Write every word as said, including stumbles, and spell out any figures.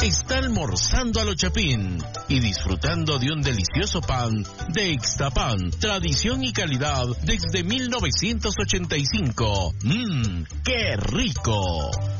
está almorzando a lo chapín y disfrutando de un delicioso pan de Ixtapan, tradición y calidad desde mil novecientos ochenta y cinco. ¡Mmm, qué rico!